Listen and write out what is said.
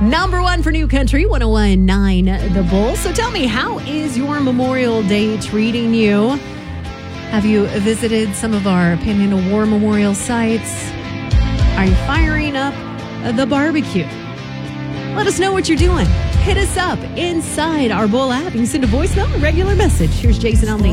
Number one for New Country, 101.9 The Bull. So tell me, how is your Memorial Day treating you? Have you visited some of our Panhandle War Memorial sites? Are you firing up the barbecue? Let us know what you're doing. Hit us up inside our Bull app. You can send a voicemail, a regular message. Here's Jason on the